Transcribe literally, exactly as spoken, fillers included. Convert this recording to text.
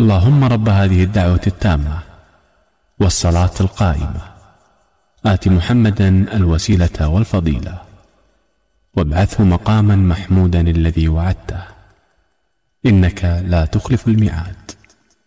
اللهم رب هذه الدعوة التامة والصلاة القائمة آت محمدا الوسيلة والفضيلة وابعثه مقاما محمودا الذي وعدته إنك لا تخلف الميعاد.